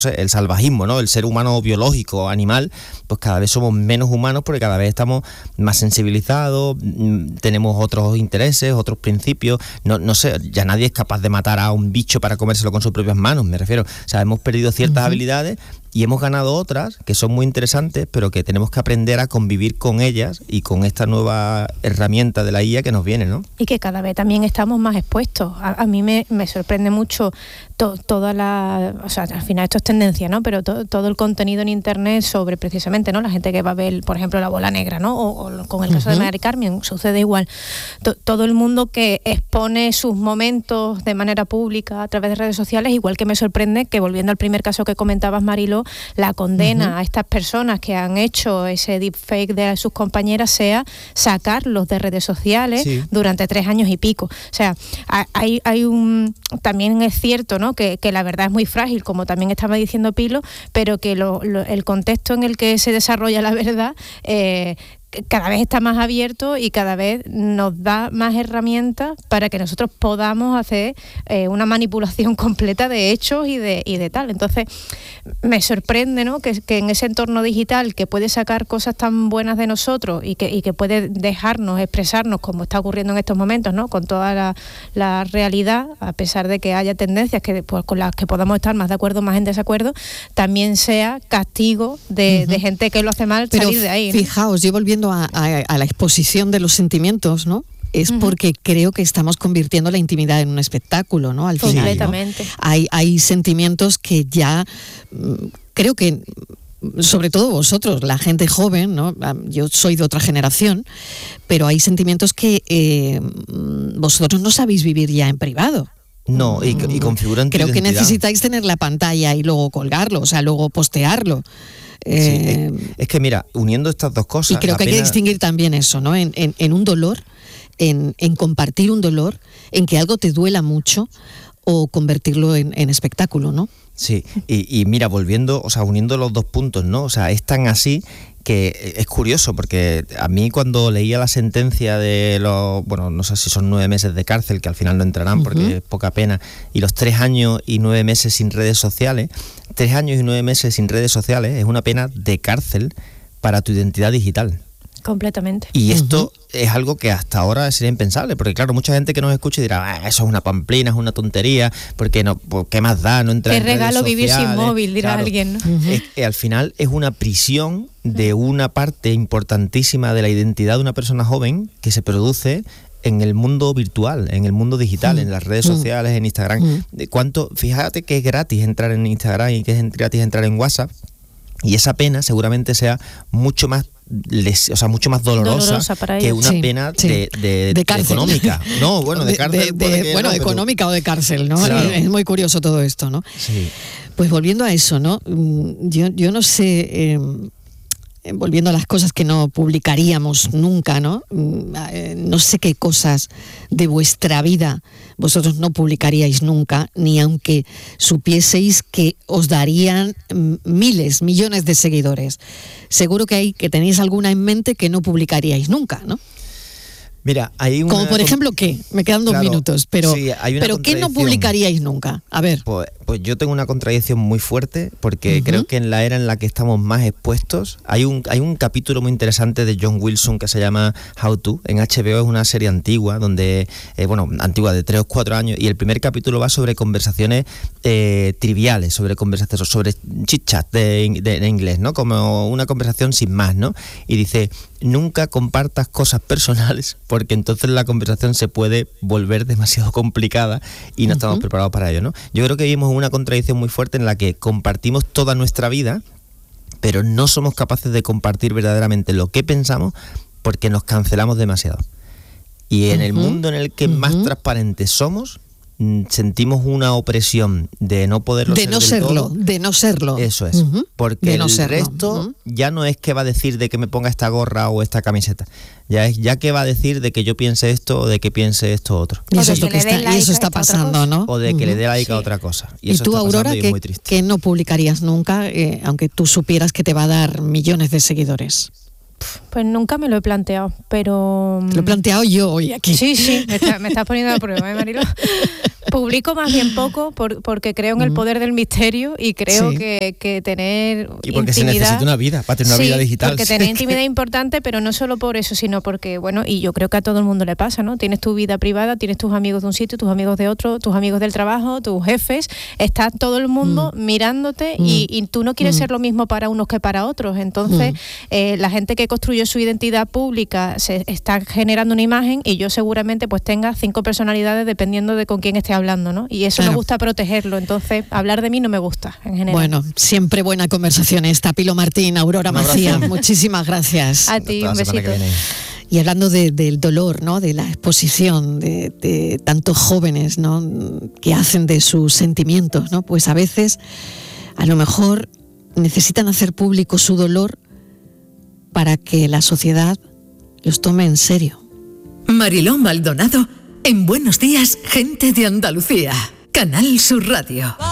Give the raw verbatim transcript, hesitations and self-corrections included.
el salvajismo, ¿no? El ser humano biológico, animal, pues cada vez somos menos humanos porque cada vez estamos más sensibilizados, tenemos otros intereses, otros principios, no, no sé, ya nadie es capaz de matar a un bicho para comérselo con sus propias manos, me refiero. O sea, hemos perdido ciertas uh-huh. habilidades y hemos ganado otras que son muy interesantes, pero que tenemos que aprender a convivir con ellas y con esta nueva herramienta de la I A que nos viene, ¿no? Y que cada vez también estamos más expuestos. A, a mí me, me sorprende mucho to, toda la... O sea, al final esto es tendencia, ¿no? Pero to, todo el contenido en internet sobre precisamente, ¿no? La gente que va a ver, por ejemplo, La Bola Negra, ¿no? O, o con el caso uh-huh. de Mari Carmen, sucede igual. To, todo el mundo que expone sus momentos de manera pública a través de redes sociales, igual que me sorprende que, volviendo al primer caso que comentabas, Marilo, la condena uh-huh. a estas personas que han hecho ese deepfake de sus compañeras sea sacarlos de redes sociales sí. durante tres años y pico. O sea, hay, hay un... También es cierto, ¿no? Que, que la verdad es muy frágil, como también estaba diciendo Pilo, pero que lo, lo, el contexto en el que se desarrolla la verdad eh, cada vez está más abierto y cada vez nos da más herramientas para que nosotros podamos hacer eh, una manipulación completa de hechos y de y de tal. Entonces me sorprende, ¿no? que, que en ese entorno digital que puede sacar cosas tan buenas de nosotros y que, y que puede dejarnos expresarnos como está ocurriendo en estos momentos, ¿no? Con toda la, la realidad, a pesar de que haya tendencias que pues, con las que podamos estar más de acuerdo o más en desacuerdo, también sea castigo de, uh-huh. de gente que lo hace mal. Pero salir de ahí, ¿no? Fijaos, yo volviendo A, a, a la exposición de los sentimientos, ¿no? Es uh-huh. porque creo que estamos convirtiendo la intimidad en un espectáculo, ¿no? Al final, completamente. ¿no? Hay, hay sentimientos que ya creo que, sobre todo vosotros, la gente joven, ¿no? Yo soy de otra generación, pero hay sentimientos que eh, vosotros no sabéis vivir ya en privado. No, y, y configuran tu Creo identidad. que necesitáis tener la pantalla y luego colgarlo, o sea, luego postearlo. Eh, sí, es, es que mira, uniendo estas dos cosas... Y creo que pena... hay que distinguir también eso, ¿no? En, en, en un dolor, en, en compartir un dolor, en que algo te duela mucho o convertirlo en, en espectáculo, ¿no? Sí, y, y mira, volviendo, o sea, uniendo los dos puntos, ¿no? O sea, es tan así que es curioso, porque a mí cuando leía la sentencia de los, bueno, no sé si son nueve meses de cárcel, que al final no entrarán porque uh-huh. es poca pena, y los tres años y nueve meses sin redes sociales, tres años y nueve meses sin redes sociales es una pena de cárcel para tu identidad digital. Completamente. Y esto uh-huh. es algo que hasta ahora sería impensable, porque claro, mucha gente que nos escuche dirá, ah, eso es una pamplina, es una tontería, porque no, ¿qué más da? No entra Qué en redes regalo sociales. Vivir sin móvil, dirá claro, alguien, ¿no? Uh-huh. Es que al final es una prisión de una parte importantísima de la identidad de una persona joven que se produce en el mundo virtual, en el mundo digital, mm. en las redes sociales, en Instagram. Mm. ¿Cuánto? Fíjate que es gratis entrar en Instagram y que es gratis entrar en WhatsApp, y esa pena seguramente sea mucho más Les, o sea, mucho más dolorosa, dolorosa que ellos. Una sí, pena sí. De, de, de económica. No, bueno, de cárcel. De, de, de, bueno, no, económica pero... o de cárcel, ¿no? Claro. Es muy curioso todo esto, ¿no? Sí. Pues volviendo a eso, ¿no? Yo, yo no sé, eh, volviendo a las cosas que no publicaríamos nunca, ¿no? No sé qué cosas de vuestra vida vosotros no publicaríais nunca, ni aunque supieseis que os darían miles, millones de seguidores. Seguro que hay que tenéis alguna en mente que no publicaríais nunca, ¿no? Mira, hay una... Como por ejemplo, ¿qué? Me quedan dos claro, minutos, pero, sí, pero ¿qué no publicaríais nunca? A ver. Pues, pues yo tengo una contradicción muy fuerte, porque uh-huh. creo que en la era en la que estamos más expuestos, hay un, hay un capítulo muy interesante de John Wilson que se llama How To, en H B O, es una serie antigua, donde, eh, bueno, antigua de tres o cuatro años, y el primer capítulo va sobre conversaciones eh, triviales, sobre conversaciones, sobre chit-chat de, de, de inglés, ¿no? Como una conversación sin más, ¿no? Y dice, nunca compartas cosas personales, porque entonces la conversación se puede volver demasiado complicada y no uh-huh. estamos preparados para ello, ¿no? Yo creo que vivimos una contradicción muy fuerte en la que compartimos toda nuestra vida, pero no somos capaces de compartir verdaderamente lo que pensamos porque nos cancelamos demasiado. Y en uh-huh. el mundo en el que uh-huh. más transparentes somos, sentimos una opresión de no poderlo de ser no del serlo, todo. de no serlo. Eso es, uh-huh. porque no el serlo. resto uh-huh. ya no es que va a decir de que me ponga esta gorra o esta camiseta, ya es ya que va a decir de que yo piense esto o de que piense esto otro. Y eso, es lo que está, like y eso está pasando, ¿no? O de que uh-huh. le dé like sí. a otra cosa. Y, ¿Y eso tú, está Aurora, y que, es muy triste. que no publicarías nunca, eh, aunque tú supieras que te va a dar millones de seguidores? Pues nunca me lo he planteado, pero... Te lo he planteado yo hoy aquí. Sí, sí, me, está, me estás poniendo a prueba, ¿eh, Marilo? publico más bien poco por, porque creo en el poder del misterio y creo Sí. que, que tener Y porque intimidad, se necesita una vida, para tener una sí, vida digital. porque tener intimidad es importante, pero no solo por eso, sino porque, bueno, y yo creo que a todo el mundo le pasa, ¿no? Tienes tu vida privada, tienes tus amigos de un sitio, tus amigos de otro, tus amigos del trabajo, tus jefes, está todo el mundo mm. mirándote mm. y, y tú no quieres mm. ser lo mismo para unos que para otros. Entonces, mm. eh, la gente que construyó su identidad pública se está generando una imagen y yo seguramente pues tenga cinco personalidades dependiendo de con quién esté hablando, ¿no? Y eso claro. me gusta protegerlo. Entonces, hablar de mí no me gusta, en general. Bueno, siempre buena conversación esta. Pilo Martín, Aurora Macía, muchísimas gracias. A ti, un besito. Y hablando de, del dolor, ¿no? De la exposición de, de tantos jóvenes, ¿no? Que hacen de sus sentimientos, ¿no? Pues a veces, a lo mejor, necesitan hacer público su dolor para que la sociedad los tome en serio. Mariló Maldonado, en Buenos Días, Gente de Andalucía, Canal Sur Radio.